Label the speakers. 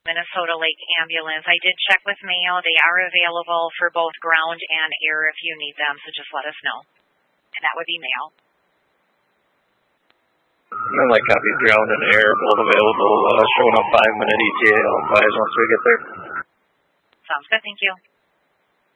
Speaker 1: Minnesota Lake Ambulance. I did check with Mayo. They are available for both ground and air if you need them, so just let us know. And that would be Mayo.
Speaker 2: And like copy, ground and air, both available, showing up 5-minute ETA on advise once we get there.
Speaker 1: Sounds good, thank you.